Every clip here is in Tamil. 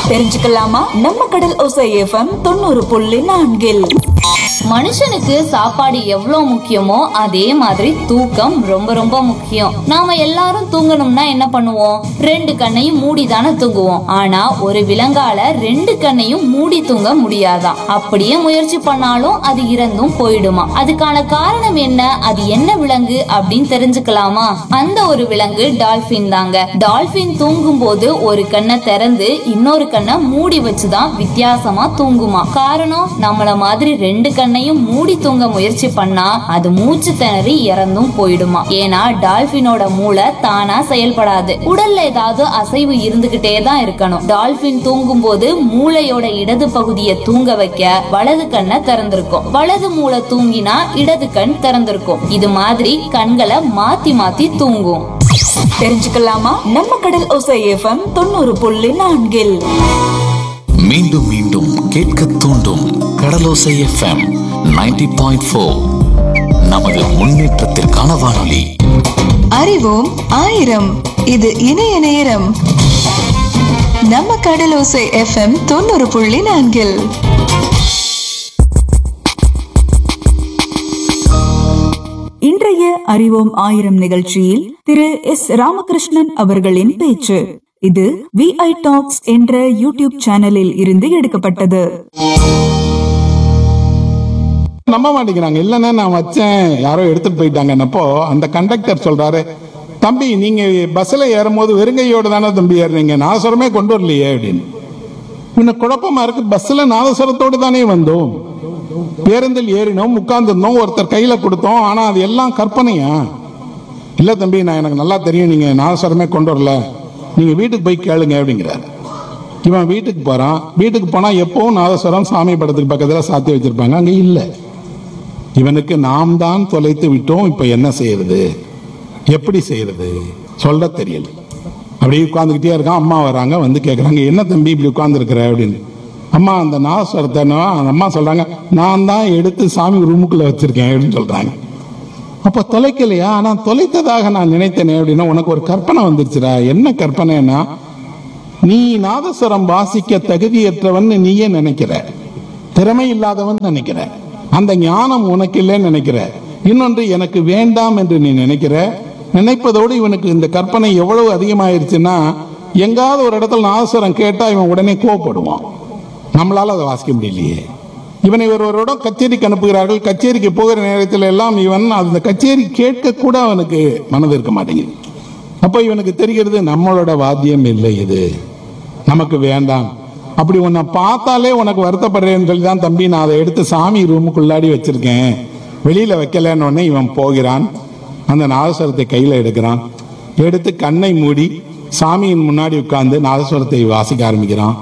தெரிஞ்சுக்கலாமா? நம்ம கடல் ஓசை எஃப்எம் 90.4. மனுஷனுக்கு சாப்பாடு எவ்வளவு முக்கியமோ அதே மாதிரி தூக்கம் ரொம்ப ரொம்ப முக்கியம். நாம எல்லாரும் தூங்கணும்னா என்ன பண்ணுவோம்? 2 கண்ணையும் மூடி தானே தூங்குவோம். ஆனா ஒரு விலங்கால 2 கண்ணையும் மூடி தூங்க முடியாதாம். அப்படியே முயற்சி பண்ணாலும் அது இறந்தும் போயிடுமா. அதுக்கான காரணம் என்ன? அது என்ன விலங்கு அப்படின்னு தெரிஞ்சுக்கலாமா? அந்த ஒரு விலங்கு டால்பின் தாங்க. டால்பின் தூங்கும் போது ஒரு கண்ணை திறந்து இன்னொரு கண்ணை மூடி வச்சுதான் வித்தியாசமா தூங்குமா. காரணம், நம்மள மாதிரி 2 கண்ணையும் மூடி தூங்க முயற்சி பண்ணா அது மூச்சு திணறி இறந்தும் போயிடுமா. ஏன்னா டால்பினோட மூளை தானா செயல்படாது. உடல்ல ஏதாவது அசைவு இருந்துகிட்டே தான் இருக்கணும். டால்பின் தூங்கும் போது மூளையோட இடது பகுதியை தூங்க வைக்க வலது கண்ணை திறந்திருக்கும். வலது மூளை தூங்கினா இடது கண் திறந்திருக்கும். இது மாதிரி கண்களை மாத்தி மாத்தி தூங்கும். தெரிஞ்சுக்கலாமா? நம்ம கடல் ஓசை எஃப்எம் 90.4. மீண்டும் மீண்டும் கேட்க தூண்டும் கடலோசை எஃப்எம் 90.4. நமது முன்னேற்றத்திற்கான வானொலி. அறிவோம் ஆயிரம். இது இணைய நேரம். நம்ம கடலோசை எஃப்எம் 90.4. இன்றைய அறிவோம் ஆயிரம் நிகழ்ச்சியில் திரு எஸ் ராமகிருஷ்ணன் அவர்களின் பேச்சு. இது VI டாக்ஸ் என்ற யூடியூப் சேனலில் இருந்து எடுக்கப்பட்டது. நம்ப மாட்டேங்கிறாங்க. இல்லன்னா நான் வச்சேன், யாரோ எடுத்துட்டு போயிட்டாங்கன்னப்போ அந்த கண்டக்டர் சொல்றாரு, தம்பி நீங்க பஸ்ல ஏறும் போது வெறுங்கையோட தானே தம்பி ஏறுறீங்க, நாதஸ்வரமே கொண்டு வரலையே அப்படின்னு. இன்னும் குழப்பமா இருக்கு. பஸ்ல நாதஸ்வரத்தோடு தானே வந்தோம், பேருந்தில் ஏறினோம், உட்கார்ந்துருந்தோம், ஒருத்தர் கையில கொடுத்தோம். ஆனா அது எல்லாம் கற்பனையா? இல்ல தம்பி, நான் எனக்கு நல்லா தெரியும் நீங்க நாதஸ்வரமே கொண்டு வரல, நீங்க வீட்டுக்கு போய் கேளுங்க அப்படிங்கிறார். இவன் வீட்டுக்கு போறான். வீட்டுக்கு போனா எப்பவும் நாதஸ்வரம் சாமி படத்துக்கு பக்கத்துல சாத்தி வச்சிருப்பாங்க, அங்க இல்ல. இவனுக்கு நாம் தான் தொலைத்து விட்டோம். இப்ப என்ன செய்யறது, எப்படி செய்யறது சொல்ல தெரியல. அப்படியே உட்கார்ந்துக்கிட்டே இருக்கான். அம்மா வராங்க, வந்து கேட்கறாங்க, என்ன தம்பி இப்படி உட்கார்ந்து இருக்கிற அப்படின்னு. அம்மா அந்த நாதஸ்வரத்தை அந்த அம்மா சொல்றாங்க, நான் தான் எடுத்து சாமி ரூமுக்குள்ள வச்சிருக்கேன் அப்படின்னு சொல்றாங்க. அப்ப தொலைக்கலையா? ஆனா தொலைத்ததாக நான் நினைத்தேனே அப்படின்னா, உனக்கு ஒரு கற்பனை வந்துருச்சுடா. என்ன கற்பனைன்னா, நீ நாதஸ்வரம் வாசிக்க தகுதியற்றவன் நீயே நினைக்கிற, திறமை இல்லாதவன் நினைக்கிற, அந்த ஞானம் உனக்கு இல்லைன்னு நினைக்கிற. இன்னொன்று, எனக்கு வேண்டாம் என்று நீ நினைக்கிற. நினைப்பதோடு இவனுக்கு இந்த கற்பனை எவ்வளவு அதிகமாயிருச்சுன்னா, எங்காவது ஒரு இடத்துல நாதஸ்வரம் கேட்டா இவன் உடனே கோவப்படுவான். நம்மளால அதை வாசிக்க முடியலையே. இவனை ஒருவரோட கச்சேரிக்கு அனுப்புகிறார்கள். கச்சேரிக்கு போகிற நேரத்தில் எல்லாம் இவன் அந்த கச்சேரி கேட்க கூட அவனுக்கு மனது இருக்க மாட்டேங்குது. அப்ப இவனுக்கு தெரிகிறது, நம்மளோட வாத்தியம் இல்லை, இது நமக்கு வேண்டாம். அப்படி உன்னை பார்த்தாலே உனக்கு வருத்தப்படுறேன்னு சொல்லி தான் தம்பி நான் அதை எடுத்து சாமி ரூமுக்குள்ளாடி வச்சிருக்கேன், வெளியில வைக்கலன்னு உடனே இவன் போகிறான். அந்த நாதஸ்வரத்தை கையில எடுக்கிறான். எடுத்து கண்ணை மூடி சாமியின் முன்னாடி உட்கார்ந்து நாதஸ்வரத்தை வாசிக்க ஆரம்பிக்கிறான்.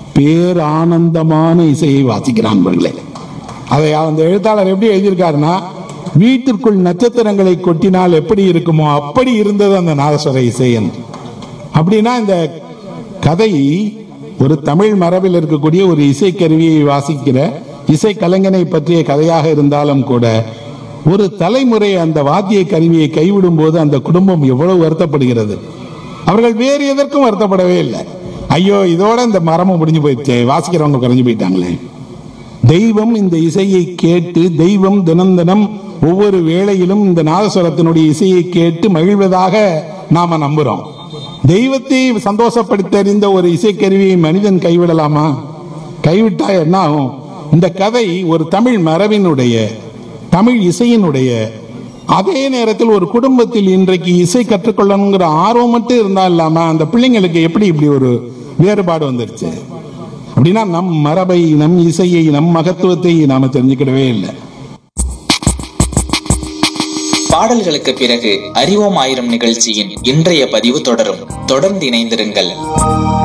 பேரானந்தமான இசையை வாசிக்கிறான். அதை அந்த எழுத்தாளர் எப்படி எழுதியிருக்காருன்னா, வீட்டிற்குள் நட்சத்திரங்களை கொட்டினால் எப்படி இருக்குமோ அப்படி இருந்தது அந்த நாதஸ்வர இசை. அப்படின்னா இந்த கதை ஒரு தமிழ் மரபில் இருக்கக்கூடிய ஒரு இசைக்கருவியை வாசிக்கிற இசை கலைஞனை பற்றிய கதையாக இருந்தாலும் கூட, ஒரு தலைமுறை அந்த வாத்திய கருவியை கைவிடும் போது அந்த குடும்பம் எவ்வளவு வருத்தப்படுகிறது. அவர்கள் வேறு எதற்கும் வருத்தப்படவே இல்லை. ஐயோ இதோட இந்த மரமும் முடிஞ்சு போயிடுச்சு, வாசிக்கிறவங்க குறைஞ்சு போயிட்டாங்களே. தெய்வம் இந்த இசையை கேட்டு, தெய்வம் தினம் தினம் ஒவ்வொரு வேளையிலும் இந்த நாதஸ்வரத்தினுடைய இசையை கேட்டு மகிழ்வதாக நாம நம்புறோம். தெய்வத்தை சந்தோஷப்படுத்த ஒரு இசைக்கருவியை மனிதன் கைவிடலாமா? கைவிட்டா என்ன ஆகும்? இந்த கதை ஒரு தமிழ் மரபினுடைய, தமிழ் இசையினுடைய, அதே நேரத்தில் ஒரு குடும்பத்தில் இன்றைக்கு இசை கற்றுக்கொள்ளணுங்கிற ஆர்வம் மட்டும் இருந்தா இல்லாம அந்த பிள்ளைங்களுக்கு எப்படி இப்படி ஒரு வேறுபாடு வந்துருச்சு அப்படின்னா, நம் மரபை, நம் இசையை, நம் மகத்துவத்தை நாம தெரிஞ்சுக்கிடவே இல்லை. பாடல்களுக்கு பிறகு அறிவோம் ஆயிரம் நிகழ்ச்சியின் இன்றைய பதிவு தொடரும். தொடர்ந்து இணைந்திருங்கள்.